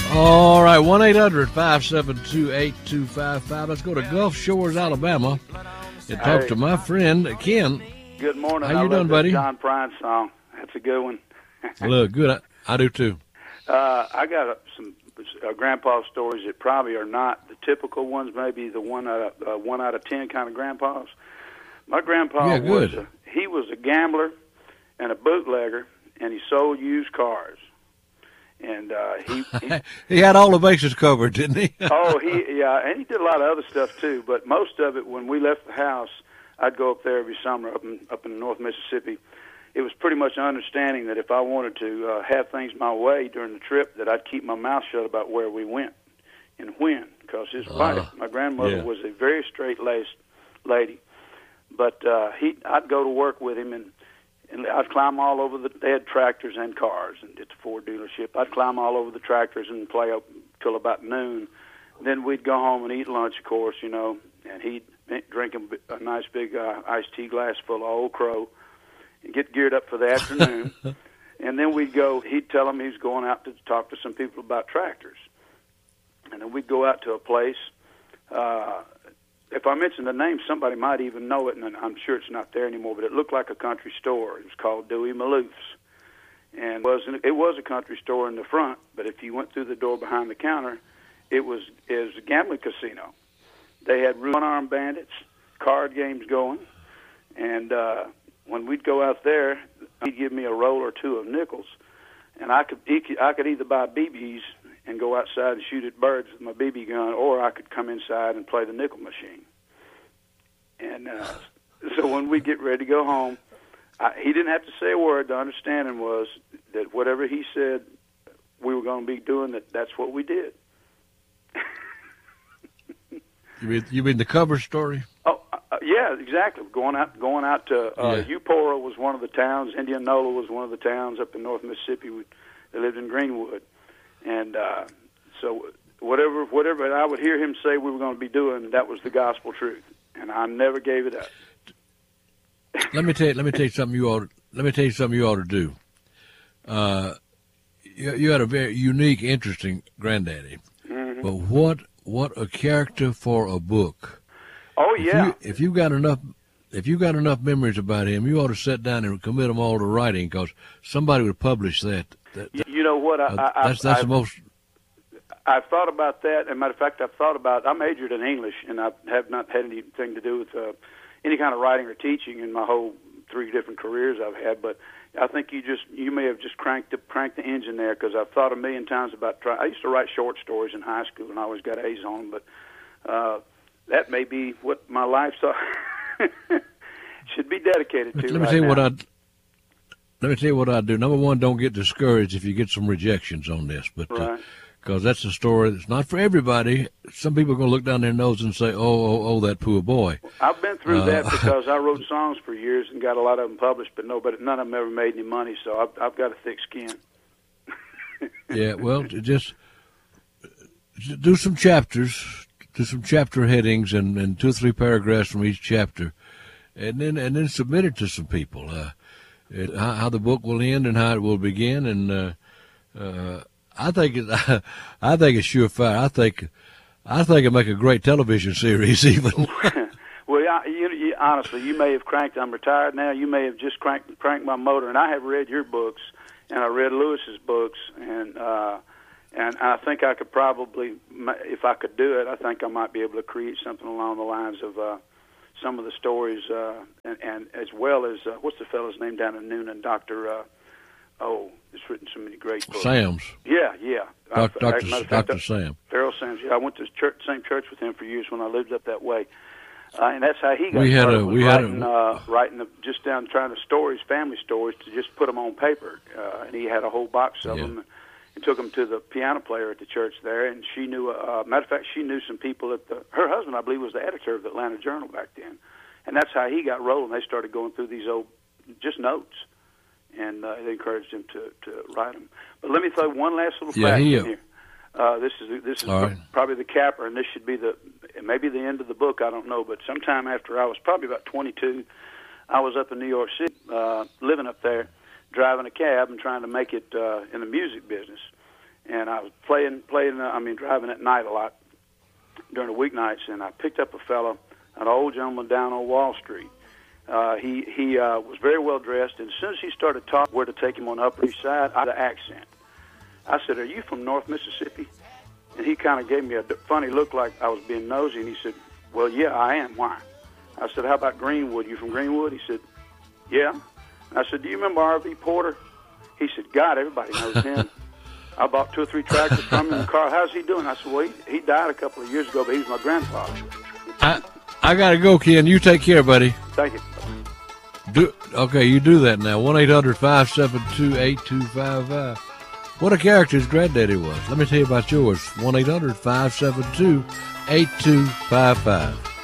All right, 1-800-572-8255. Let's go to Gulf Shores, Alabama, and talk to my friend, Ken. Good morning. How you doing, buddy? John Prine song. That's a good one. Look, good. I do, too. I got some grandpa stories that probably are not the typical ones, maybe the 1 out of 10 kind of grandpas. My grandpa was a gambler and a bootlegger, and he sold used cars. And he had all the bases covered, didn't he? and he did a lot of other stuff too. But most of it, when we left the house, I'd go up there every summer up in North Mississippi. It was pretty much an understanding that if I wanted to have things my way during the trip, that I'd keep my mouth shut about where we went and when, because his wife, my grandmother, was a very straight-laced lady. But I'd go to work with him, and I'd climb all over they had tractors and cars, and it's a Ford dealership. I'd climb all over the tractors and play up till about noon. Then we'd go home and eat lunch, of course, and he'd drink a nice big iced tea glass full of Old Crow and get geared up for the afternoon. And then he'd tell him he was going out to talk to some people about tractors. And then we'd go out to a place. If I mention the name, somebody might even know it, and I'm sure it's not there anymore, but it looked like a country store. It was called Dewey Maloof's. And it was a country store in the front, but if you went through the door behind the counter, it was a gambling casino. They had one-armed bandits, card games going, and when we'd go out there, he'd give me a roll or two of nickels, and I could either buy BBs and go outside and shoot at birds with my BB gun, or I could come inside and play the nickel machine. And so when we get ready to go home, he didn't have to say a word. The understanding was that whatever he said we were going to be doing, that's what we did. You mean the cover story? Oh, yeah, exactly. Going out to Upora was one of the towns. Indianola was one of the towns up in North Mississippi. They lived in Greenwood. And so whatever I would hear him say we were going to be doing, that was the gospel truth, and I never gave it up. Let me tell you something you ought to do. You had a very unique, interesting granddaddy. Mm-hmm. But what a character for a book. Oh yeah. If you got enough memories about him, you ought to sit down and commit them all to writing, because somebody would publish that. You know what? That's the most. I've thought about that. As a matter of fact, I majored in English, and I have not had anything to do with any kind of writing or teaching in my whole 3 different careers I've had. But I think you may have just cranked the engine there, because I've thought a million times about trying. I used to write short stories in high school, and I always got A's on them. But that may be what my life should be dedicated to. Let me tell you what I'd do. Number one, don't get discouraged if you get some rejections on this, but because that's a story that's not for everybody. Some people are going to look down their nose and say, "Oh, that poor boy." I've been through that, because I wrote songs for years and got a lot of them published, but none of them ever made any money. So I've got a thick skin. Yeah, well, just do some chapters, do some chapter headings, and 2 or 3 paragraphs from each chapter, and then submit it to some people. How the book will end and how it will begin, and I think it's surefire. I think it'd make a great television series, even. Well, honestly, you may have cranked. I'm retired now. You may have just cranked my motor, and I have read your books, and I read Lewis's books, and I think I could probably, if I could do it, I think I might be able to create something along the lines of some of the stories, and as well as what's the fellow's name down in Noonan, Dr. He's written so many great books. Sam's. Yeah. Dr. Sam. Farrell Sam's. Yeah, I went to same church with him for years when I lived up that way, and that's how he got writing just down trying to family stories, to just put them on paper, and he had a whole box of them. And took them to the piano player at the church there, and she knew. Matter of fact, she knew some people her husband, I believe, was the editor of the Atlanta Journal back then, and that's how he got rolling. They started going through these old just notes, and they encouraged him to write them. But let me throw one last little fact in here. This is probably the capper, and this should be maybe the end of the book. I don't know, but sometime after I was probably about 22, I was up in New York City, living up there, driving a cab and trying to make it in the music business. and I was driving at night a lot during the weeknights, and I picked up a fellow, an old gentleman down on Wall Street. He was very well dressed, and as soon as he started talking where to take him on the Upper East Side, I had an accent. I said, "Are you from North Mississippi?" And he kind of gave me a funny look like I was being nosy, and he said, "Well, yeah, I am. Why?" I said, "How about Greenwood? You from Greenwood?" He said, "Yeah." I said, "Do you remember R.V. Porter?" He said, "God, everybody knows him. I bought 2 or 3 tractors from him. Carl, how's he doing?" I said, "Well, he died a couple of years ago, but he was my grandfather." I got to go, Ken. You take care, buddy. Thank you. Okay, you do that now. 1-800-572-8255. What a character his granddaddy was. Let me tell you about yours. 1-800-572-8255.